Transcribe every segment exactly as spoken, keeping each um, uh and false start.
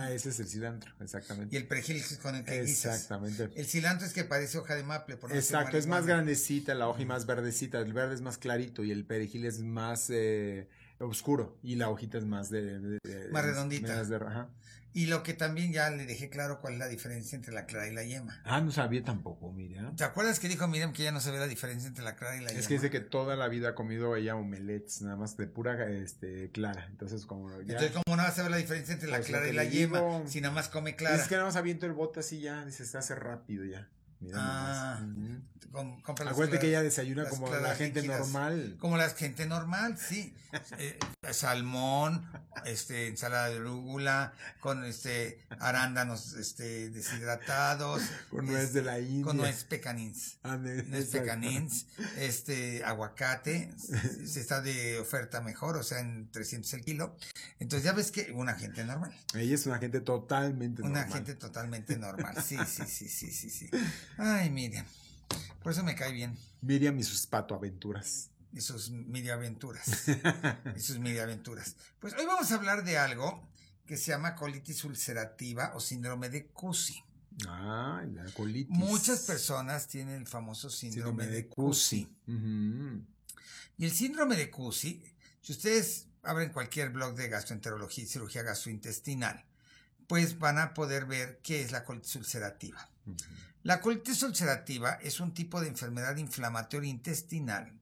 Ah, ese es el cilantro, exactamente. Y el perejil es con el que Exactamente. guisas. El cilantro es que parece hoja de maple. Por no Exacto, es más grandecita la hoja y más verdecita. El verde es más clarito y el perejil es más eh, oscuro y la hojita es más de... de, de más redondita. Más de, ajá. Y lo que también ya le dejé claro cuál es la diferencia entre la clara y la yema. Ah, no sabía tampoco, Miriam. ¿Te acuerdas que dijo Miriam que ya no sabía la diferencia entre la clara y la es yema? Es que dice que toda la vida ha comido ella omelets, nada más de pura este, clara. Entonces, como ya... Entonces, ¿cómo no va a saber la diferencia entre la pues clara y la digo, yema? Si nada más come clara. Es que nada más aviento el bote así ya, dice, se hace rápido ya. Mira ah, uh-huh. com, Acuérdate que ella desayuna como la gente líquidas, normal. Como la gente normal, sí. eh, salmón, este, ensalada de rúgula, con este arándanos este, deshidratados. Con nuez es, de la India. Con nuez pecanins. Ah, nuez pecanins, este, aguacate, se está de oferta mejor, o sea, en trescientos el kilo. Entonces ya ves que una gente normal. Ella es una gente totalmente una normal. Una gente totalmente normal, sí, sí, sí, sí, sí, sí. Ay, Miriam. Por eso me cae bien. Miriam y sus patoaventuras. Y sus miriaventuras. y sus miriaventuras. Pues hoy vamos a hablar de algo que se llama colitis ulcerativa o síndrome de Cusi. Ah, la colitis. Muchas personas tienen el famoso síndrome, síndrome de, de Cusi. Uh-huh. Y el síndrome de Cusi, si ustedes abren cualquier blog de gastroenterología y cirugía gastrointestinal, pues van a poder ver qué es la colitis ulcerativa. Uh-huh. La colitis ulcerativa es un tipo de enfermedad inflamatoria intestinal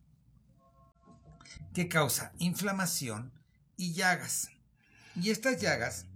que causa inflamación y llagas. Y estas llagas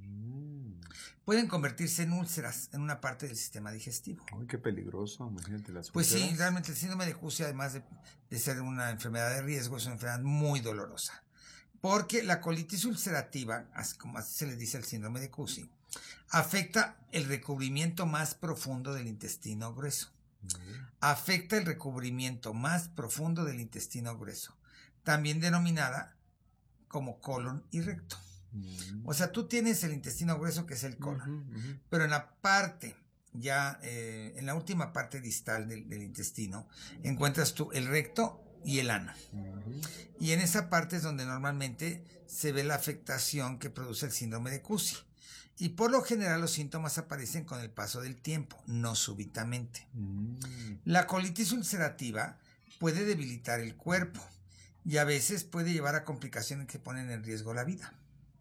pueden convertirse en úlceras en una parte del sistema digestivo. Uy, qué peligroso, imagínate las úlceras. Pues sí, realmente el síndrome de Cusi, además de, de ser una enfermedad de riesgo, es una enfermedad muy dolorosa. Porque la colitis ulcerativa, así como así se le dice al síndrome de Cusi, afecta el recubrimiento más profundo del intestino grueso. Uh-huh. Afecta el recubrimiento más profundo del intestino grueso, también denominada como colon y recto. Uh-huh. O sea, tú tienes el intestino grueso, que es el colon, uh-huh, uh-huh. pero en la parte, ya eh, en la última parte distal del, del intestino, encuentras tú el recto y el ano. Uh-huh. Y en esa parte es donde normalmente se ve la afectación que produce el síndrome de Cusi. Y por lo general los síntomas aparecen con el paso del tiempo, no súbitamente. Mm. La colitis ulcerativa puede debilitar el cuerpo y a veces puede llevar a complicaciones que ponen en riesgo la vida.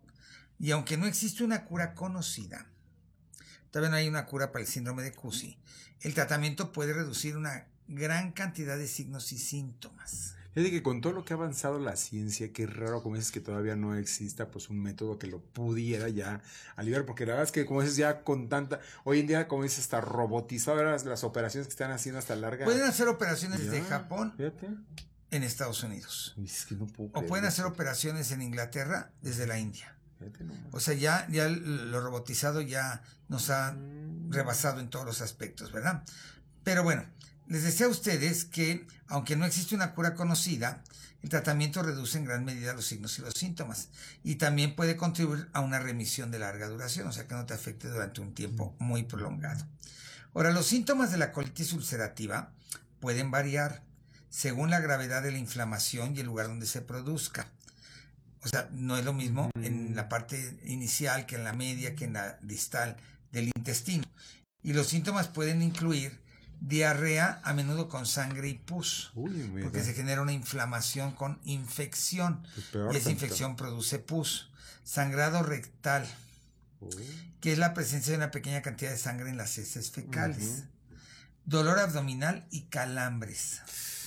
Y aunque no existe una cura conocida, todavía no hay una cura para el síndrome de Cusi, el tratamiento puede reducir una gran cantidad de signos y síntomas. Fíjate que con todo lo que ha avanzado la ciencia, qué raro como dices que todavía no exista pues un método que lo pudiera ya aliviar, porque la verdad es que como dices ya con tanta, hoy en día como dices hasta robotizado las, las operaciones que están haciendo hasta larga. Pueden hacer operaciones ya, desde Japón fíjate. En Estados Unidos. Es que no puedo o pueden hacer operaciones en Inglaterra desde la India. Fíjate, no. O sea, ya, ya lo robotizado ya nos ha mm. rebasado en todos los aspectos, ¿verdad? Pero bueno, les decía a ustedes que, aunque no existe una cura conocida, el tratamiento reduce en gran medida los signos y los síntomas y también puede contribuir a una remisión de larga duración, o sea que no te afecte durante un tiempo muy prolongado. Ahora, los síntomas de la colitis ulcerativa pueden variar según la gravedad de la inflamación y el lugar donde se produzca. O sea, no es lo mismo en la parte inicial que en la media, que en la distal del intestino. Y los síntomas pueden incluir diarrea, a menudo con sangre y pus, Uy, porque se genera una inflamación con infección, pues peor, y esa infección tanto. Produce pus. Sangrado rectal, Uy. que es la presencia de una pequeña cantidad de sangre en las heces fecales. Uh-huh. Dolor abdominal y calambres.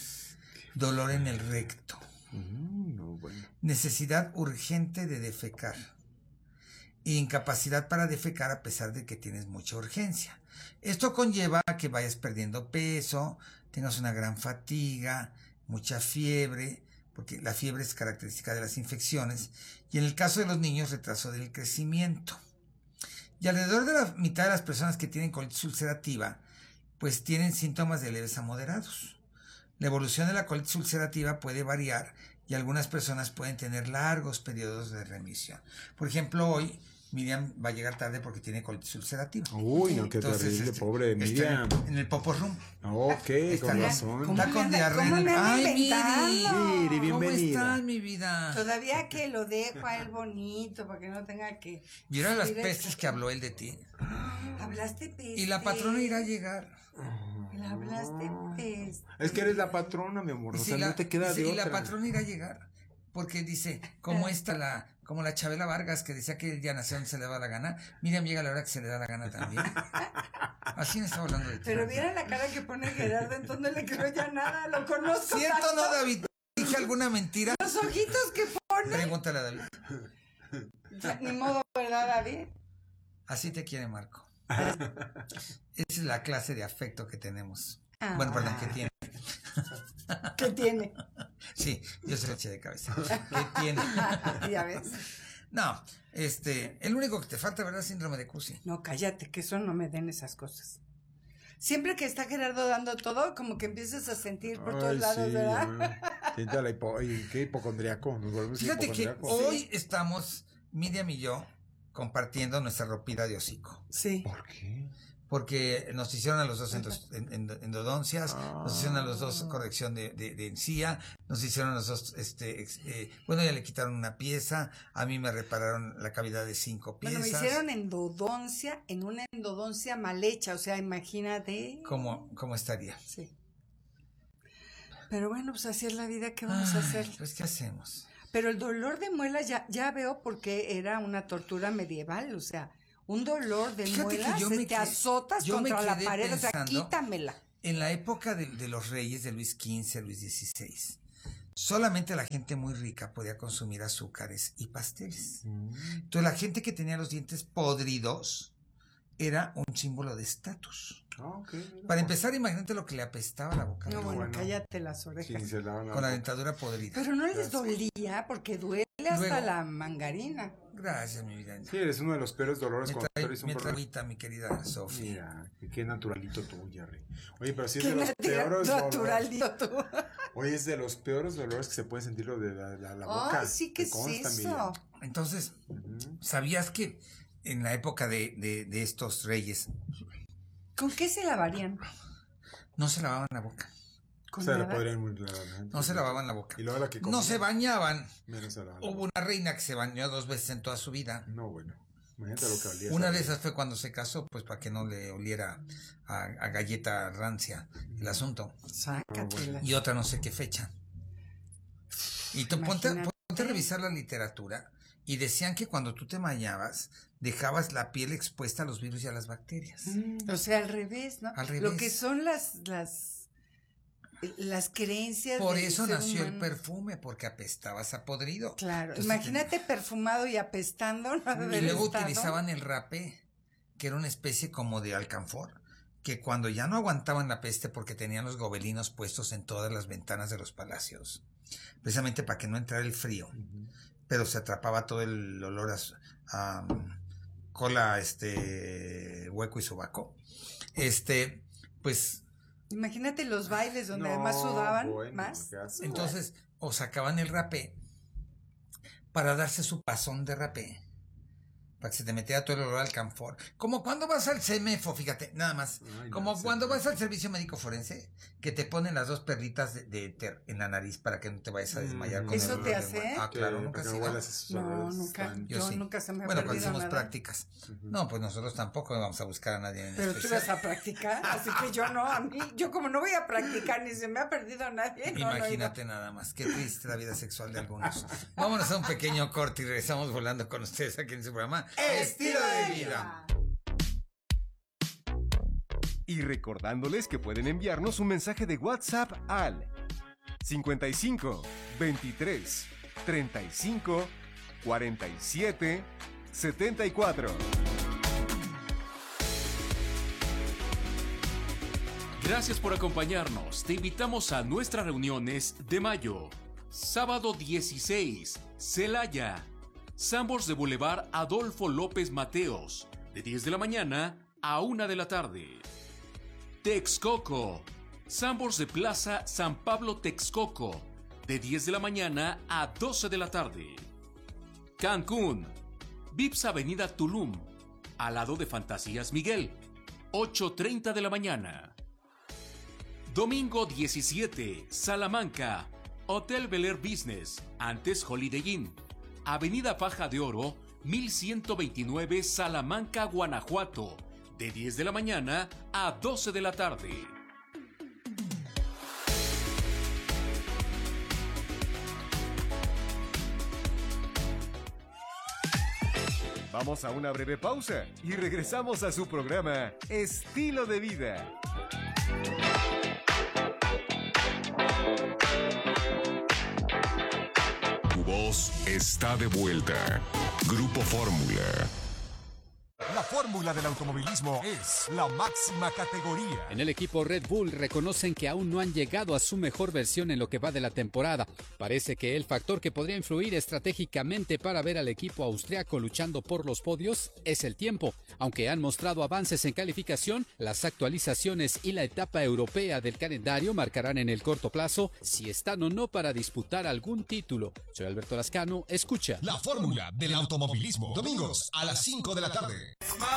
Dolor en el recto. Uh, no, bueno. Necesidad urgente de defecar. E incapacidad para defecar a pesar de que tienes mucha urgencia. Esto conlleva a que vayas perdiendo peso, tengas una gran fatiga, mucha fiebre, porque la fiebre es característica de las infecciones, y en el caso de los niños, retraso del crecimiento. Y alrededor de la mitad de las personas que tienen colitis ulcerativa, pues tienen síntomas de leves a moderados. La evolución de la colitis ulcerativa puede variar y algunas personas pueden tener largos periodos de remisión. Por ejemplo, hoy Miriam va a llegar tarde porque tiene colitis ulcerativa. Uy, no, qué Entonces, terrible, este, pobre de está Miriam. En, en el Popo Room. Ok, Está con bien. razón. Está con anda- diarrea. cómo en el- me anda Ay, Miri. inventando? Miri, ¿Cómo bienvenida. estás, mi vida? Todavía que lo dejo a él bonito para que no tenga que... Vieron las Mira, pestes que habló él de ti. Hablaste peste. Y la patrona irá a llegar. Le hablaste peste. Es que eres la patrona, mi amor. Y O si sea, la- no te queda dice, de y la otra. patrona irá a llegar. Porque dice, como esta, la, como la Chabela Vargas, que decía que el día nació donde se le daba la gana. Miriam llega a la hora que se le da la gana también. Así me estaba hablando de ti. Pero viera la cara que pone Gerardo, entonces no le creo ya nada, lo conozco. ¿Cierto tanto. no, David? ¿Dije alguna mentira? Los ojitos que pone. Pregúntale a David. Ya, ni modo, ¿verdad, David? Así te quiere Marco. Esa es la clase de afecto que tenemos. Ah. Bueno, perdón, que tiene. ¿Qué tiene? Sí, yo se lo eché de cabeza. ¿Qué tiene? Ya ves. No, este, el único que te falta, ¿verdad? Síndrome de Cusi. No, cállate, que eso no me den esas cosas. Siempre que está Gerardo dando todo, como que empiezas a sentir por todos Ay, lados, sí, ¿verdad? bueno. Siente la hipo... Ay, qué hipocondriaco. Nos volvemos Fíjate que hipocondriacos. hoy estamos, Miriam y yo, compartiendo nuestra ropita de hocico. Sí. ¿Por qué? Porque nos hicieron a los dos endos- en- en- endodoncias, Ah. nos hicieron a los dos corrección de, de, de encía, nos hicieron a los dos, este, ex- eh, bueno, ya le quitaron una pieza, a mí me repararon la cavidad de cinco piezas. Bueno, me hicieron endodoncia en una endodoncia mal hecha, o sea, imagínate. ¿Cómo, cómo estaría? Sí. Pero bueno, pues así es la vida, ¿qué vamos a Ay, hacer? Pues, ¿qué hacemos? Pero el dolor de muelas ya, ya veo por qué era una tortura medieval, o sea, un dolor de Fíjate que muelas, yo se me te quedé- azotas yo me contra la quedé pared, o sea, pensando- quítamela. En la época de, de los reyes de Luis quince, Luis dieciséis, solamente la gente muy rica podía consumir azúcares y pasteles. Mm. Entonces la gente que tenía los dientes podridos era un símbolo de estatus. Ah, ok. mira, Para pues, empezar, imagínate lo que le apestaba la boca. No, bueno, bueno. cállate las orejas. sí, se lavan la Con la boca. dentadura podrida. Pero no les dolía, porque duele hasta Luego- la mangarina. Gracias, mi vida. Sí, eres uno de los peores dolores Me cuando trae, traes un me problema. traguita, mi querida Sofía. Mira, qué- qué naturalito tú, Jerry. Oye, pero sí es Qué de los peores dolores. naturalito tú. Oye, es de los peores dolores que se puede sentir lo de la, la, la boca. Ay, sí, ¿qué Te es consta, eso? Miriam. Entonces, Ujú. ¿sabías que en la época de, de, de estos reyes ¿Con qué se lavarían? no se lavaban la boca? ¿Con Se le nada? podrían muy claro, ¿no? No se lavaban la boca. Y luego la que No comía, se bañaban. menos se lavaban la Hubo boca. una reina que se bañó dos veces en toda su vida. No, bueno. Imagínate lo que olía. Una esa de vez. esas fue cuando se casó, pues para que no le oliera a, a galleta rancia el asunto. Sácatela. Y otra no sé qué fecha. Y tú ponte, Imagínate. ponte a revisar la literatura y decían que cuando tú te bañabas dejabas la piel expuesta a los virus y a las bacterias. O sea, al revés, ¿no? Al revés. Lo que son las las las creencias Por del eso ser nació el humano. perfume, porque apestabas a podrido. Claro, Entonces, imagínate perfumado y apestando. ¿no? De Y haber luego estado. utilizaban el rapé, que era una especie como de alcanfor, que cuando ya no aguantaban la peste porque tenían los gobelinos puestos en todas las ventanas de los palacios, precisamente para que no entrara el frío, Ujú. pero se atrapaba todo el olor a, su- a, um, cola, este, hueco y sobaco. Este, pues, Imagínate los bailes donde No, además sudaban bueno, más. qué asco. entonces, o sacaban el rapé para darse su pasón de rapé, para que se te metiera todo el olor al alcanfor. Como cuando vas al CEMEFO, fíjate, nada más. Ay, no, Como sí, cuando no. vas al servicio médico forense, que te ponen las dos perlitas de, de éter en la nariz para que no te vayas a desmayar Mm. con el ¿Eso olor te de hace? muerte. Ah, Que claro, nunca para que has no ido. huelas esos No, olores nunca. tan- Yo Yo sí. nunca se me ha Bueno, cuando perdido hacemos nada. prácticas. No, pues nosotros tampoco vamos a buscar a nadie en Pero tú especial. vas a practicar, así que yo no, a mí, yo como no voy a practicar ni se me ha perdido nadie. no, no he ido. Imagínate nada más, qué triste la vida sexual de algunos. Vámonos a un pequeño corte y regresamos volando con ustedes aquí en su programa Estilo de Vida. Y recordándoles que pueden enviarnos un mensaje de WhatsApp al cincuenta y cinco, veintitrés, treinta y cinco, cuarenta y siete, setenta y cuatro. Gracias por acompañarnos. Te invitamos a nuestras reuniones de mayo. Sábado dieciséis, Celaya. Sambors de Boulevard Adolfo López Mateos, de diez de la mañana a una de la tarde. Texcoco. Sambors de Plaza San Pablo Texcoco, de diez de la mañana a doce de la tarde. Cancún. Vips Avenida Tulum, al lado de Fantasías Miguel, ocho treinta de la mañana. Domingo diecisiete, Salamanca, Hotel Bel Air Business, antes Holiday Inn, Avenida Faja de Oro, mil ciento veintinueve, Salamanca, Guanajuato, de diez de la mañana a doce de la tarde. Vamos a una breve pausa y regresamos a su programa Estilo de Vida. Tu voz está de vuelta. Grupo Fórmula. La fórmula del automovilismo es la máxima categoría. En el equipo Red Bull reconocen que aún no han llegado a su mejor versión en lo que va de la temporada. Parece que el factor que podría influir estratégicamente para ver al equipo austriaco luchando por los podios es el tiempo. Aunque han mostrado avances en calificación, las actualizaciones y la etapa europea del calendario marcarán en el corto plazo si están o no para disputar algún título. Soy Alberto Lascano, escucha La fórmula del automovilismo. Domingos a las cinco de la tarde.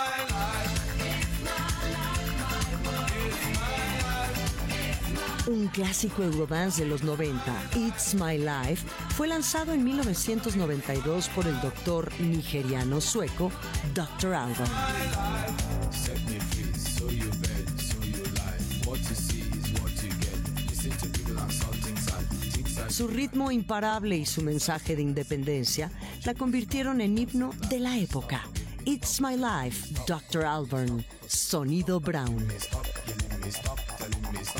Un clásico Eurodance de los noventa, It's My Life, fue lanzado en mil novecientos noventa y dos por el doctor nigeriano sueco doctor Alban. Su ritmo imparable y su mensaje de independencia la convirtieron en himno de la época. It's My Life, doctor Alban, Sonido Brown.